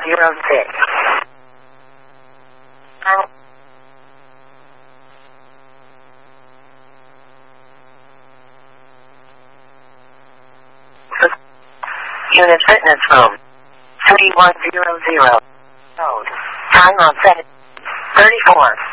3106. Unit Fitness Room. 3100. Code. Time on set. 34.